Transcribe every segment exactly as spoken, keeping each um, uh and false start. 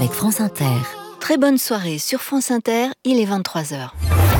avec France Inter. Très bonne soirée sur France Inter, il est vingt-trois heures.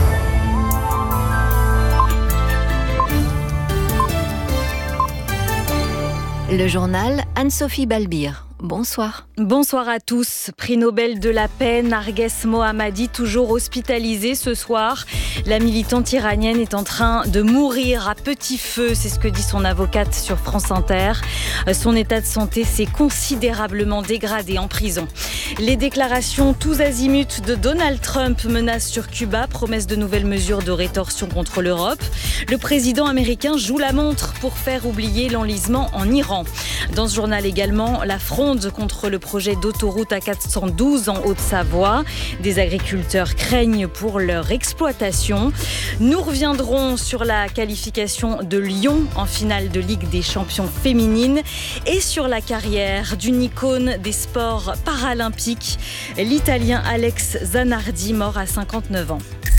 Le journal Anne-Sophie Balbir. Bonsoir. Bonsoir à tous. Prix Nobel de la paix, Narges Mohammadi, toujours hospitalisée ce soir. La militante iranienne est en train de mourir à petit feu, c'est ce que dit son avocate sur France Inter. Son état de santé s'est considérablement dégradé en prison. Les déclarations tous azimuts de Donald Trump menacent sur Cuba, promesse de nouvelles mesures de rétorsion contre l'Europe. Le président américain joue la montre pour faire oublier l'enlisement en Iran. Dans ce journal également, la fronde contre le projet d'autoroute A quatre cent douze en Haute-Savoie. Des agriculteurs craignent pour leur exploitation. Nous reviendrons sur la qualification de Lyon en finale de Ligue des champions féminines et sur la carrière d'une icône des sports paralympiques, l'Italien Alex Zanardi, mort à cinquante-neuf ans.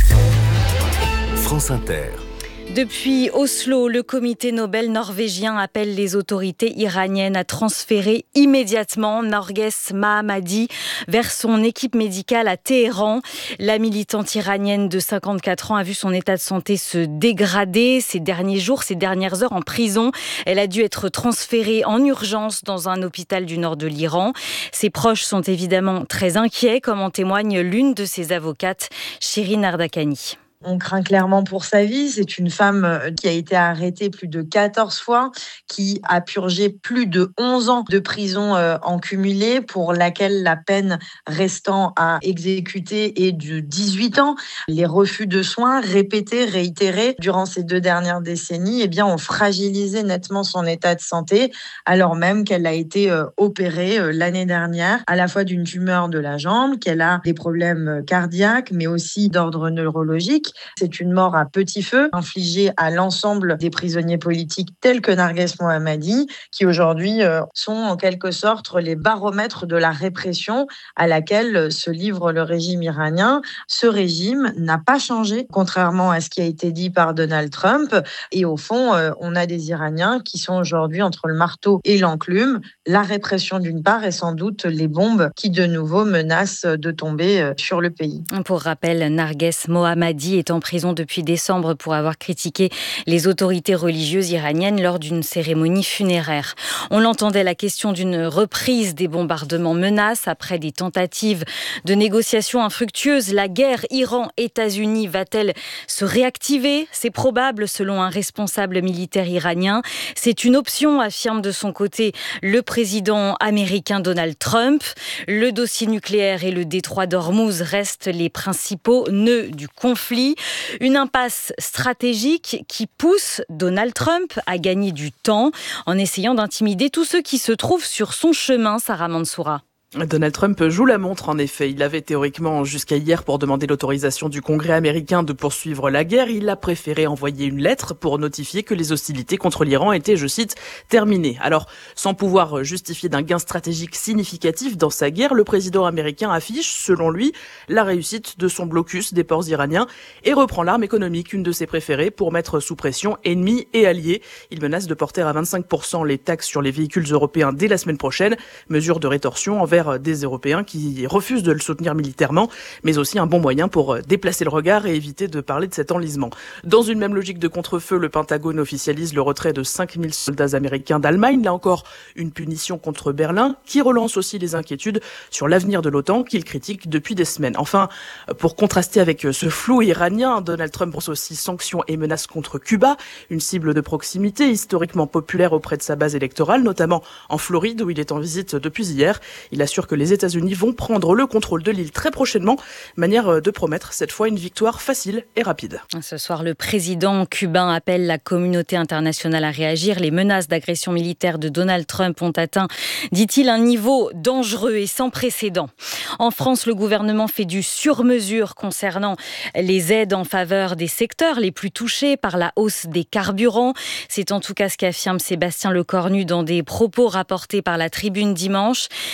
France Inter. Depuis Oslo, le comité Nobel norvégien appelle les autorités iraniennes à transférer immédiatement Narges Mohammadi vers son équipe médicale à Téhéran. La militante iranienne de cinquante-quatre ans a vu son état de santé se dégrader ces derniers jours, ces dernières heures en prison. Elle a dû être transférée en urgence dans un hôpital du nord de l'Iran. Ses proches sont évidemment très inquiets, comme en témoigne l'une de ses avocates, Shirin Ardakani. On craint clairement pour sa vie. C'est une femme qui a été arrêtée plus de quatorze fois, qui a purgé plus de onze ans de prison en cumulé, pour laquelle la peine restant à exécuter est de dix-huit ans. Les refus de soins répétés, réitérés durant ces deux dernières décennies, eh bien, ont fragilisé nettement son état de santé, alors même qu'elle a été opérée l'année dernière, à la fois d'une tumeur de la jambe, qu'elle a des problèmes cardiaques, mais aussi d'ordre neurologique. C'est une mort à petit feu infligée à l'ensemble des prisonniers politiques tels que Narges Mohammadi, qui aujourd'hui sont en quelque sorte les baromètres de la répression à laquelle se livre le régime iranien. Ce régime n'a pas changé, contrairement à ce qui a été dit par Donald Trump. Et au fond, on a des Iraniens qui sont aujourd'hui entre le marteau et l'enclume. La répression d'une part et sans doute les bombes qui de nouveau menacent de tomber sur le pays. Pour rappel, Narges Mohammadi est en prison depuis décembre pour avoir critiqué les autorités religieuses iraniennes lors d'une cérémonie funéraire. On l'entendait, la question d'une reprise des bombardements menace après des tentatives de négociations infructueuses. La guerre Iran-États-Unis va-t-elle se réactiver ? C'est probable selon un responsable militaire iranien. C'est une option, affirme de son côté le président américain Donald Trump. Le dossier nucléaire et le détroit d'Ormuz restent les principaux nœuds du conflit. Une impasse stratégique qui pousse Donald Trump à gagner du temps en essayant d'intimider tous ceux qui se trouvent sur son chemin, Sarah Mansoura. Donald Trump joue la montre, en effet. Il avait théoriquement jusqu'à hier pour demander l'autorisation du Congrès américain de poursuivre la guerre. Il a préféré envoyer une lettre pour notifier que les hostilités contre l'Iran étaient, je cite, terminées. Alors, sans pouvoir justifier d'un gain stratégique significatif dans sa guerre, le président américain affiche, selon lui, la réussite de son blocus des ports iraniens et reprend l'arme économique, une de ses préférées, pour mettre sous pression ennemis et alliés. Il menace de porter à vingt-cinq pour cent les taxes sur les véhicules européens dès la semaine prochaine, mesure de rétorsion envers des Européens qui refusent de le soutenir militairement, mais aussi un bon moyen pour déplacer le regard et éviter de parler de cet enlisement. Dans une même logique de contre-feu, le Pentagone officialise le retrait de cinq mille soldats américains d'Allemagne. Là encore, une punition contre Berlin, qui relance aussi les inquiétudes sur l'avenir de l'OTAN, qu'il critique depuis des semaines. Enfin, pour contraster avec ce flou iranien, Donald Trump pense aussi sanctions et menaces contre Cuba, une cible de proximité historiquement populaire auprès de sa base électorale, notamment en Floride où il est en visite depuis hier. Il assure que les États-Unis vont prendre le contrôle de l'île très prochainement, manière de promettre cette fois une victoire facile et rapide. Ce soir, le président cubain appelle la communauté internationale à réagir. Les menaces d'agression militaire de Donald Trump ont atteint, dit-il, un niveau dangereux et sans précédent. En France, le gouvernement fait du sur-mesure concernant les aides en faveur des secteurs les plus touchés par la hausse des carburants. C'est en tout cas ce qu'affirme Sébastien Lecornu dans des propos rapportés par la Tribune dimanche. Il est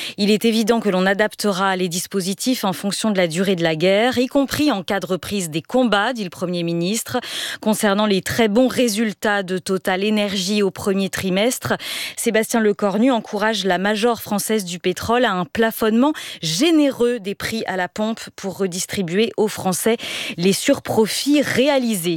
évident que l'on adaptera les dispositifs en fonction de la durée de la guerre, y compris en cas de reprise des combats, dit le Premier ministre. Concernant les très bons résultats de Total Énergie au premier trimestre, Sébastien Lecornu encourage la Major française du pétrole à un plafonnement généreux des prix à la pompe pour redistribuer aux Français les surprofits réalisés.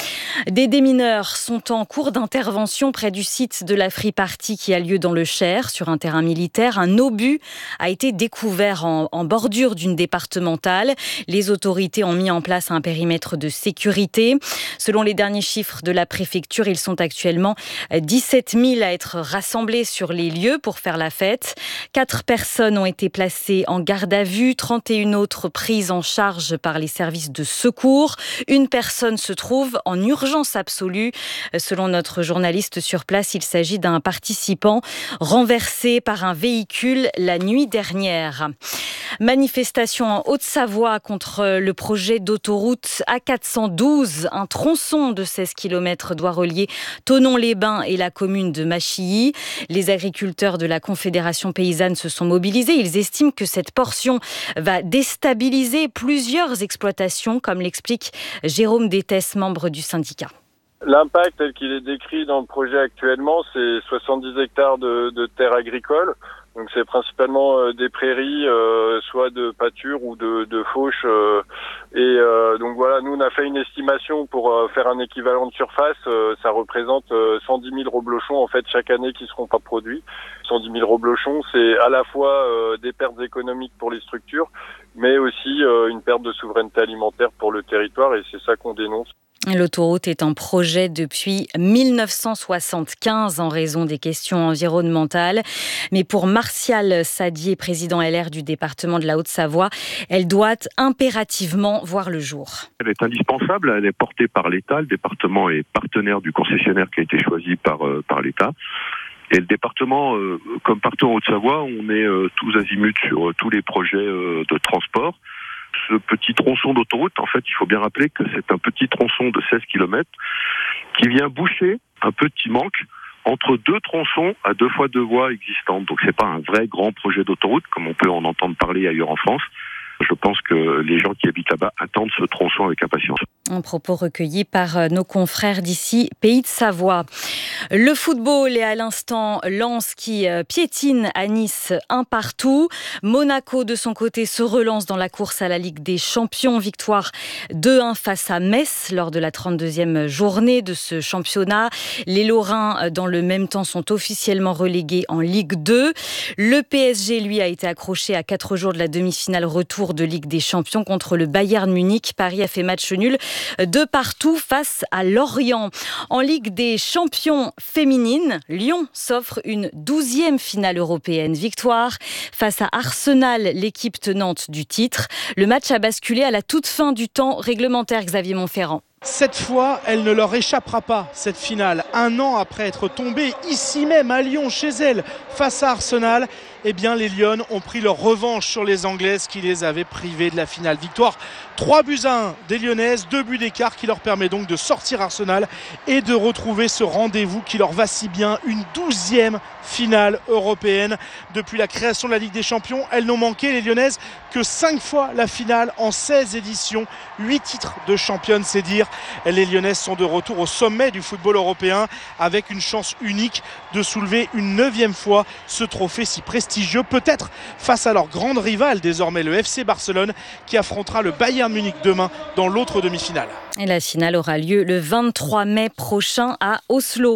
Des démineurs sont en cours d'intervention près du site de la Free Party qui a lieu dans le Cher, sur un terrain militaire. Un obus a été découvert en, en bordure d'une départementale. Les autorités ont mis en place un périmètre de sécurité. Selon les derniers chiffres de la préfecture, ils sont actuellement dix-sept mille à être rassemblés sur les lieux pour faire la fête. Quatre personnes ont été placées en garde à vue, trente et une autres prises en charge par les services de secours. Une personne se trouve en urgence absolue. Selon notre journaliste sur place, il s'agit d'un participant renversé par un véhicule la nuit dernière. Manifestation en Haute-Savoie contre le projet d'autoroute A quatre cent douze. Un tronçon de seize kilomètres doit relier Thonon-les-Bains et la commune de Machilly. Les agriculteurs de la Confédération paysanne se sont mobilisés. Ils estiment que cette portion va déstabiliser plusieurs exploitations, comme l'explique Jérôme Détès, membre du syndicat. L'impact tel qu'il est décrit dans le projet actuellement, c'est soixante-dix hectares de, de terres agricoles. Donc c'est principalement euh, des prairies, euh, soit de pâture ou de, de fauche. Euh, et euh, donc voilà, nous on a fait une estimation pour euh, faire un équivalent de surface. Euh, ça représente euh, cent dix mille reblochons en fait chaque année qui seront pas produits. cent dix mille reblochons, c'est à la fois euh, des pertes économiques pour les structures, mais aussi euh, une perte de souveraineté alimentaire pour le territoire, et c'est ça qu'on dénonce. L'autoroute est en projet depuis mille neuf cent soixante-quinze en raison des questions environnementales. Mais pour Martial Sadier, président L R du département de la Haute-Savoie, elle doit impérativement voir le jour. Elle est indispensable, elle est portée par l'État. Le département est partenaire du concessionnaire qui a été choisi par, euh, par l'État. Et le département, euh, comme partout en Haute-Savoie, on est euh, tous azimuts sur euh, tous les projets euh, de transport. Ce petit tronçon d'autoroute, en fait, il faut bien rappeler que c'est un petit tronçon de seize kilomètres qui vient boucher un petit manque entre deux tronçons à deux fois deux voies existantes. Donc c'est pas un vrai grand projet d'autoroute comme on peut en entendre parler ailleurs en France. Je pense que les gens qui habitent là-bas attendent ce tronçon avec impatience. Un propos recueilli par nos confrères d'ici, Pays de Savoie. Le football est à l'instant Lens qui piétine à Nice un partout. Monaco, de son côté, se relance dans la course à la Ligue des Champions. Victoire deux un face à Metz lors de la trente-deuxième journée de ce championnat. Les Lorrains, dans le même temps, sont officiellement relégués en Ligue deux. Le P S G, lui, a été accroché à quatre jours de la demi-finale retour de Ligue des Champions contre le Bayern Munich. Paris a fait match nul de partout face à Lorient. En Ligue des Champions féminines, Lyon s'offre une douzième finale européenne. Victoire face à Arsenal, l'équipe tenante du titre. Le match a basculé à la toute fin du temps réglementaire, Xavier Montferrand. Cette fois, elle ne leur échappera pas, cette finale. Un an après être tombée ici même à Lyon, chez elle, face à Arsenal, eh bien les Lyonnes ont pris leur revanche sur les Anglaises qui les avaient privées de la finale. Victoire trois buts à un des Lyonnaises, deux buts d'écart qui leur permet donc de sortir Arsenal et de retrouver ce rendez-vous qui leur va si bien, une douzième finale européenne. Depuis la création de la Ligue des Champions, elles n'ont manqué, les Lyonnaises, que cinq fois la finale en seize éditions, huit titres de championne, c'est dire. Les Lyonnaises sont de retour au sommet du football européen avec une chance unique de soulever une neuvième fois ce trophée si prestigieux, peut-être face à leur grande rivale désormais, le F C Barcelone, qui affrontera le Bayern Munich demain dans l'autre demi-finale. Et la finale aura lieu le vingt-trois mai prochain à Oslo.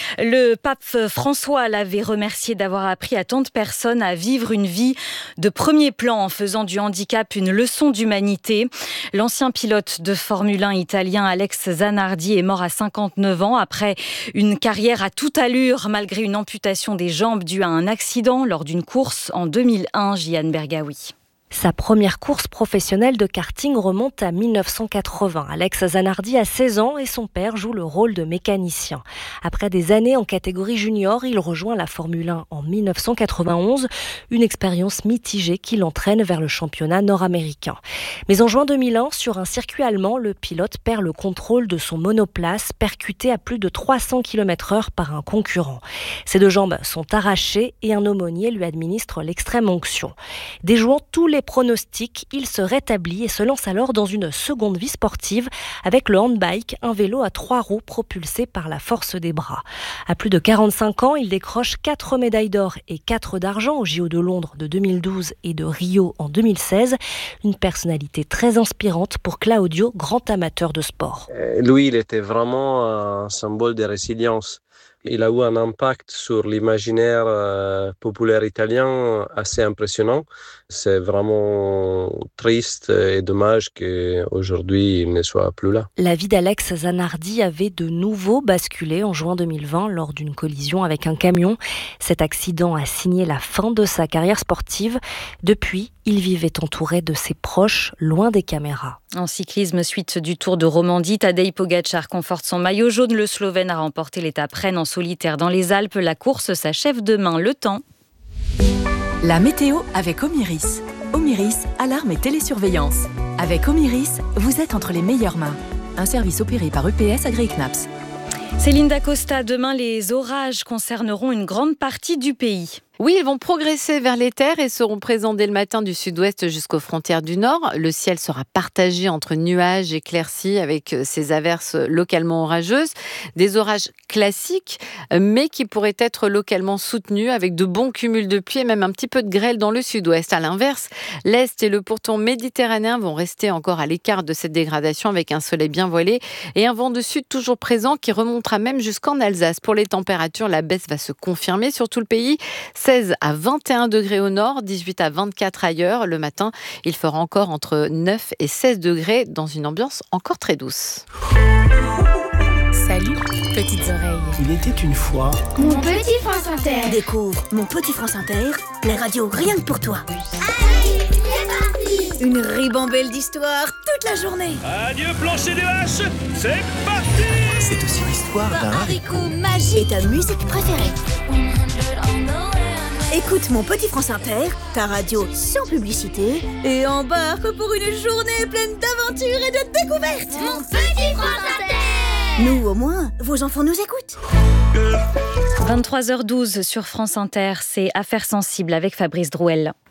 Le pape François l'avait remercié d'avoir appris à tant de personnes à vivre une vie de premier plan en faisant du handicap une leçon d'humanité. L'ancien pilote de Formule un italien Alex Zanardi est mort à cinquante-neuf ans après une carrière à toute allure malgré une amputation des jambes due à un accident lors d'une course en deux mille un, Jian Bergaoui. Sa première course professionnelle de karting remonte à dix-neuf cent quatre-vingts. Alex Zanardi a seize ans et son père joue le rôle de mécanicien. Après des années en catégorie junior, il rejoint la Formule un en dix-neuf cent quatre-vingt-onze, une expérience mitigée qui l'entraîne vers le championnat nord-américain. Mais en juin deux mille un, sur un circuit allemand, le pilote perd le contrôle de son monoplace, percuté à plus de trois cents kilomètres heure par un concurrent. Ses deux jambes sont arrachées et un aumônier lui administre l'extrême onction. Déjouant tous les pronostics, il se rétablit et se lance alors dans une seconde vie sportive avec le handbike, un vélo à trois roues propulsé par la force des bras. À plus de quarante-cinq ans, il décroche quatre médailles d'or et quatre d'argent aux J O de Londres de deux mille douze et de Rio en deux mille seize. Une personnalité très inspirante pour Claudio, grand amateur de sport. Lui, il était vraiment un symbole de résilience. Il a eu un impact sur l'imaginaire euh, populaire italien assez impressionnant. C'est vraiment triste et dommage qu'aujourd'hui il ne soit plus là. La vie d'Alex Zanardi avait de nouveau basculé en juin deux mille vingt lors d'une collision avec un camion. Cet accident a signé la fin de sa carrière sportive. Depuis, il vivait entouré de ses proches, loin des caméras. En cyclisme, suite du Tour de Romandie, Tadej Pogačar conforte son maillot jaune. Le Slovène a remporté l'étape Rennes en solitaire dans les Alpes. La course s'achève demain. Le temps. La météo avec Omiris. Omiris, alarme et télésurveillance. Avec Omiris, vous êtes entre les meilleures mains. Un service opéré par E P S AgriKnaps. Céline Dacosta, demain les orages concerneront une grande partie du pays. Oui, ils vont progresser vers les terres et seront présents dès le matin du sud-ouest jusqu'aux frontières du nord. Le ciel sera partagé entre nuages et éclaircies avec ces averses localement orageuses. Des orages classiques, mais qui pourraient être localement soutenus avec de bons cumuls de pluie et même un petit peu de grêle dans le sud-ouest. À l'inverse, l'est et le pourtour méditerranéen vont rester encore à l'écart de cette dégradation avec un soleil bien voilé et un vent de sud toujours présent qui remontera même jusqu'en Alsace. Pour les températures, la baisse va se confirmer sur tout le pays. seize à vingt et un degrés au nord, dix-huit à vingt-quatre ailleurs. Le matin, il fera encore entre neuf et seize degrés dans une ambiance encore très douce. Salut, petites oreilles. Il était une fois... Mon petit France Inter. Découvre Mon petit France Inter, la radio rien que pour toi. Allez, c'est parti. Une ribambelle d'histoires toute la journée. Adieu plancher des vaches, c'est parti. C'est aussi l'histoire d'un haricot magique. Et ta musique préférée. Écoute Mon petit France Inter, ta radio sans publicité, et embarque pour une journée pleine d'aventures et de découvertes. Mon petit France Inter. Nous, au moins, vos enfants nous écoutent. vingt-trois heures douze sur France Inter, c'est Affaires sensibles avec Fabrice Drouel.